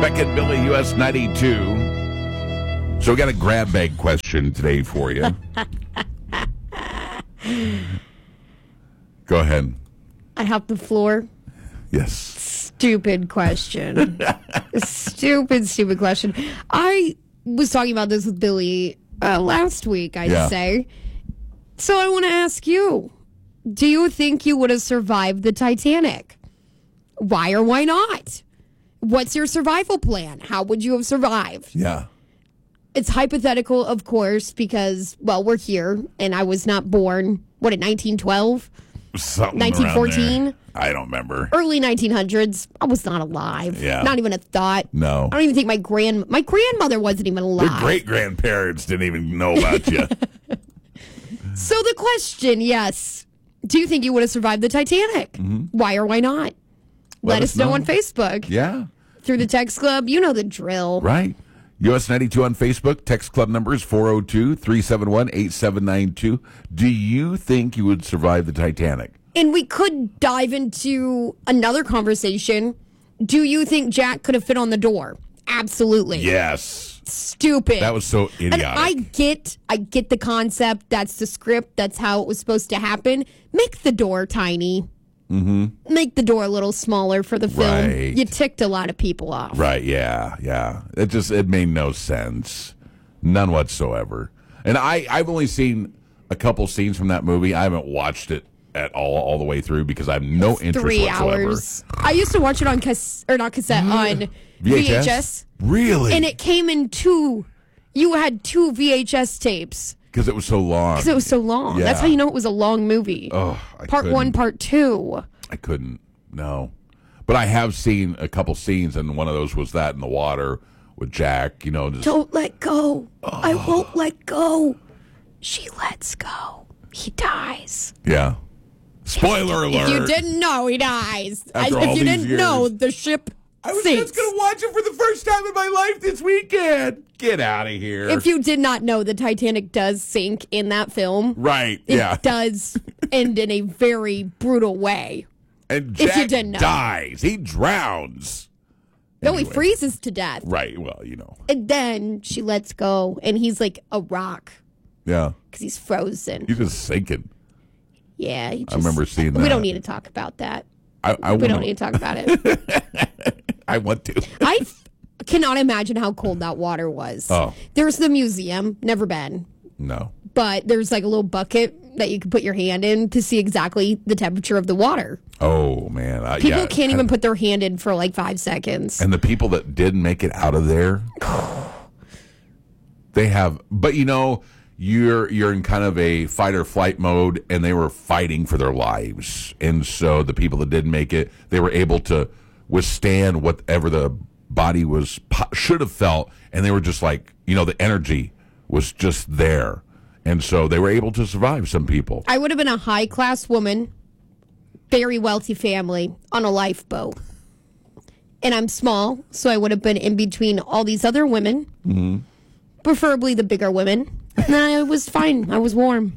Second Billy US 92. So we got a grab bag question today for you. Go ahead. I have the floor. Yes. Stupid question. Stupid question. I was talking about this with Billy last week, I'd say. So I want to ask you, do you think you would have survived the Titanic? Why or why not? What's your survival plan? How would you have survived? Yeah. It's hypothetical, of course, because, well, we're here, and I was not born, what, in 1912? Something 1914? I don't remember. Early 1900s. I was not alive. Yeah. Not even a thought. No. I don't even think my grandmother wasn't even alive. Your great-grandparents didn't even know about you. So the question, yes, do you think you would have survived the Titanic? Mm-hmm. Why or why not? Let us know on Facebook. Yeah. Through the text club. You know the drill. Right. US 92 on Facebook. Text club number is 402-371-8792. Do you think you would survive the Titanic? And we could dive into another conversation. Do you think Jack could have fit on the door? Absolutely. Yes. Stupid. That was so idiotic. And I get the concept. That's the script. That's how it was supposed to happen. Make the door tiny. Mm-hmm. Make the door a little smaller for the film. Right. You ticked a lot of people off. Right, yeah. It made no sense. None whatsoever. And I've only seen a couple scenes from that movie. I haven't watched it at all the way through because I have no interest 3 whatsoever. hours. I used to watch it on on VHS. Really? And it came in you had 2 VHS tapes. Because it was so long. Because it was so long. Yeah. That's how you know it was a long movie. Oh, Part 1, Part 2. I couldn't. No. But I have seen a couple scenes, and one of those was that in the water with Jack, just... Don't let go. I won't let go. She lets go. He dies. Yeah. Spoiler alert. If you didn't know, he dies. After all if you these didn't years. know, the ship I was sinks. just going to watch it for the first time in my life this weekend. Get out of here. If you did not know, the Titanic does sink in that film. Right, It does end in a very brutal way. And Jack if you didn't know. dies. He drowns. No, he freezes to death. Right, well, And then she lets go, and he's like a rock. Yeah. Because he's frozen. He's just sinking. Yeah. I remember seeing that. We don't need to talk about that. We don't need to talk about it. I want to. I cannot imagine how cold that water was. Oh. There's the museum. Never been. No. But there's like a little bucket that you can put your hand in to see exactly the temperature of the water. Oh, man. People can't even put their hand in for like 5 seconds. And the people that did make it out of there, they have... But, you're in kind of a fight or flight mode, and they were fighting for their lives. And so the people that didn't make it, they were able to withstand whatever the body should have felt, and they were just like, the energy was just there. And so they were able to survive, some people. I would have been a high-class woman, very wealthy family, on a lifeboat. And I'm small, so I would have been in between all these other women, preferably the bigger women. And I was fine. I was warm.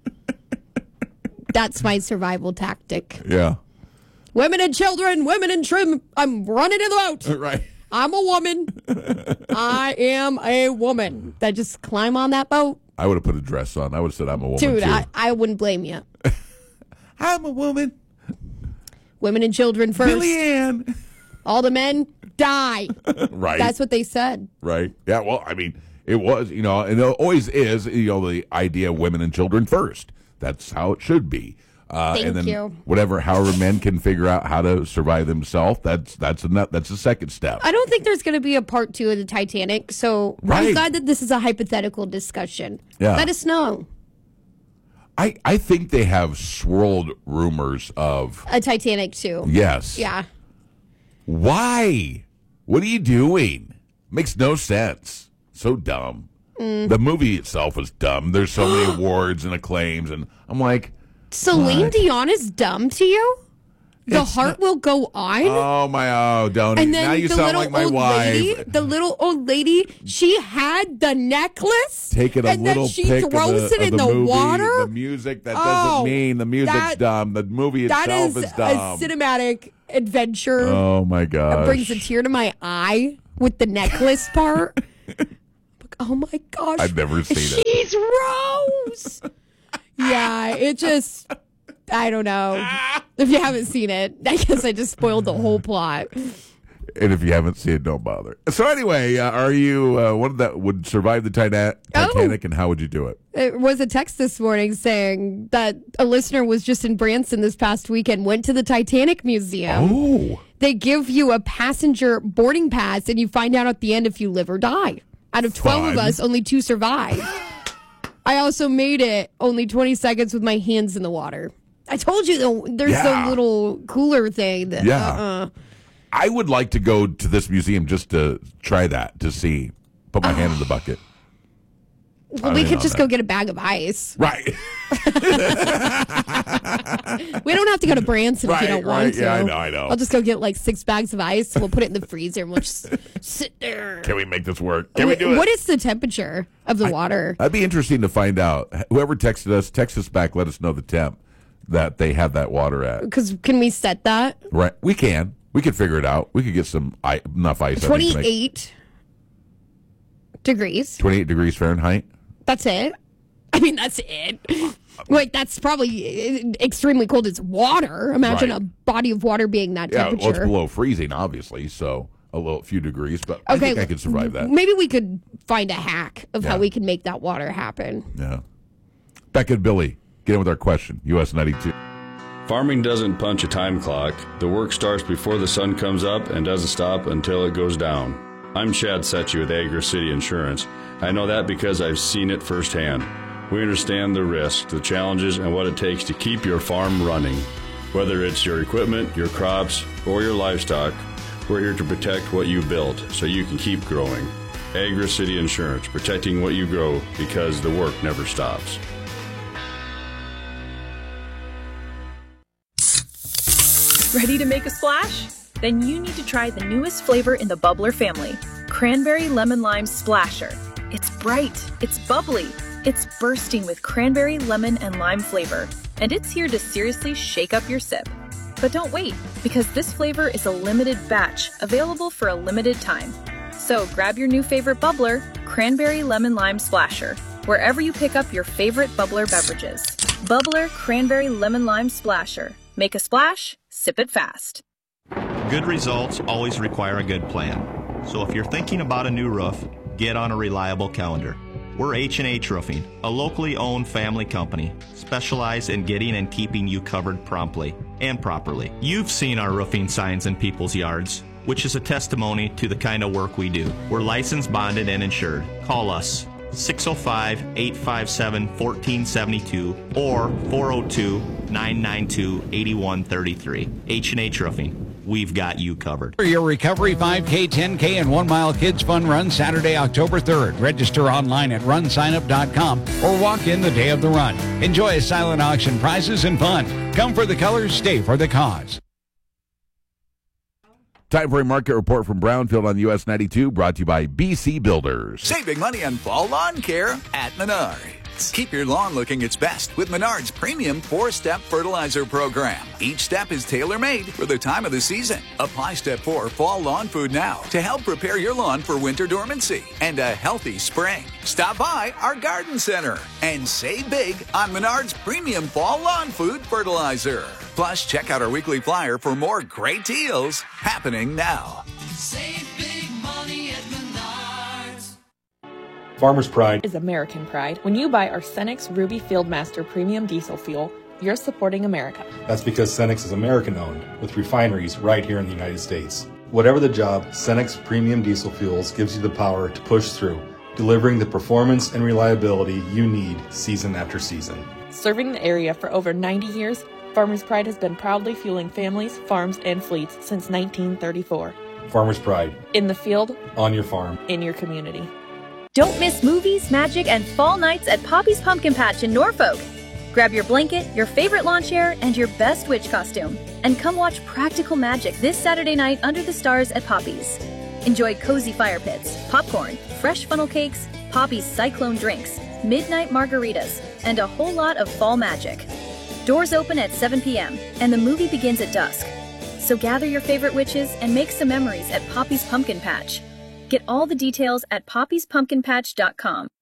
That's my survival tactic. Yeah. Women and children, women and trim. I'm running in the boat. Right. I'm a woman. I am a woman. That just climb on that boat. I would have put a dress on. I would have said I'm a woman, Dude, too. I wouldn't blame you. I'm a woman. Women and children first. Billy Ann. All the men die. Right. That's what they said. Right. Yeah, well, I mean, it was, and it always is, the idea of women and children first. That's how it should be. Thank and then you. however men can figure out how to survive themselves, that's the second step. I don't think there's going to be a part 2 of the Titanic, so Right. I'm glad that this is a hypothetical discussion. Yeah. Let us know. I think they have swirled rumors of A Titanic 2. Yes. Yeah. Why? What are you doing? Makes no sense. So dumb. The movie itself was dumb. There's so many awards and acclaims, and I'm like, Celine what? Dion is dumb to you? The Heart Will Go On? Don't. And then now you the sound little like my old lady, wife. the little old lady, she had the necklace. Taking a and little then she pic throws of it in the movie, water. The music, that doesn't mean the music's dumb. The movie itself is dumb. A cinematic adventure. Oh, my God. It brings a tear to my eye with the necklace part. Like, oh my gosh. I've never seen it. She's Rose. Yeah, it just, I don't know. If you haven't seen it, I guess I just spoiled the whole plot. And if you haven't seen it, don't bother. So anyway, are you one that would survive the Titanic, and how would you do it? It was a text this morning saying that a listener was just in Branson this past weekend, went to the Titanic Museum. Oh. They give you a passenger boarding pass, and you find out at the end if you live or die. Out of 12 of us, only 2 survived. I also made it only 20 seconds with my hands in the water. I told you, there's the little cooler thing. That, I would like to go to this museum just to try that, to see. Put my hand in the bucket. Well, we could just go get a bag of ice. Right. We don't have to go to Branson if you don't want to. Yeah, I know. I'll just go get like 6 bags of ice. We'll put it in the freezer and we'll just sit there. Can we make this work? Can we do it? What is the temperature of the water? That'd be interesting to find out. Whoever texted us, text us back. Let us know the temp that they have that water at. Because can we set that? Right. We can. We could figure it out. We could get enough ice. 28 degrees. 28 degrees Fahrenheit. That's it. I mean, that's it. Wait, that's probably extremely cold. It's water. Imagine a body of water being that temperature. Yeah, well, it's below freezing, obviously, so a few degrees, but I think I could survive that. Maybe we could find a hack of how we can make that water happen. Yeah. Becca and Billy, get in with our question. US 92. Farming doesn't punch a time clock. The work starts before the sun comes up and doesn't stop until it goes down. I'm Chad Setchy with Agri City Insurance. I know that because I've seen it firsthand. We understand the risks, the challenges, and what it takes to keep your farm running. Whether it's your equipment, your crops, or your livestock, we're here to protect what you built so you can keep growing. Agri City Insurance, protecting what you grow because the work never stops. Ready to make a splash? Then you need to try the newest flavor in the Bubbler family, Cranberry Lemon Lime Splasher. It's bright, it's bubbly, it's bursting with cranberry, lemon, and lime flavor, and it's here to seriously shake up your sip. But don't wait, because this flavor is a limited batch, available for a limited time. So grab your new favorite bubbler, Cranberry Lemon Lime Splasher, wherever you pick up your favorite bubbler beverages. Bubbler Cranberry Lemon Lime Splasher. Make a splash, sip it fast. Good results always require a good plan. So if you're thinking about a new roof, get on a reliable calendar. We're H&H Roofing, a locally owned family company, specialized in getting and keeping you covered promptly and properly. You've seen our roofing signs in people's yards, which is a testimony to the kind of work we do. We're licensed, bonded, and insured. Call us 605-857-1472 or 402-992-8133. H&H Roofing. We've got you covered. Your Recovery 5K, 10K, and 1 Mile Kids Fun Run Saturday, October 3rd. Register online at runsignup.com or walk in the day of the run. Enjoy silent auction prizes and fun. Come for the colors, stay for the cause. Time for a market report from Brownfield on US 92, brought to you by BC Builders. Save big money on fall lawn care at Menards. Keep your lawn looking its best with Menards' premium 4-step fertilizer program. Each step is tailor-made for the time of the season. Apply Step 4 Fall Lawn Food now to help prepare your lawn for winter dormancy and a healthy spring. Stop by our garden center and save big on Menards' premium Fall Lawn Food fertilizer. Plus, check out our weekly flyer for more great deals happening now. Save big money at Menards. Farmer's Pride is American pride. When you buy our Cenex Ruby Fieldmaster Premium Diesel Fuel, you're supporting America. That's because Cenex is American-owned, with refineries right here in the United States. Whatever the job, Cenex Premium Diesel Fuels gives you the power to push through, delivering the performance and reliability you need season after season. Serving the area for over 90 years, Farmer's Pride has been proudly fueling families, farms, and fleets since 1934. Farmer's Pride. In the field. On your farm. In your community. Don't miss movies, magic, and fall nights at Poppy's Pumpkin Patch in Norfolk. Grab your blanket, your favorite lawn chair, and your best witch costume. And come watch practical magic this Saturday night under the stars at Poppy's. Enjoy cozy fire pits, popcorn, fresh funnel cakes, Poppy's Cyclone drinks, midnight margaritas, and a whole lot of fall magic. Doors open at 7 p.m., and the movie begins at dusk. So gather your favorite witches and make some memories at Poppy's Pumpkin Patch. Get all the details at poppyspumpkinpatch.com.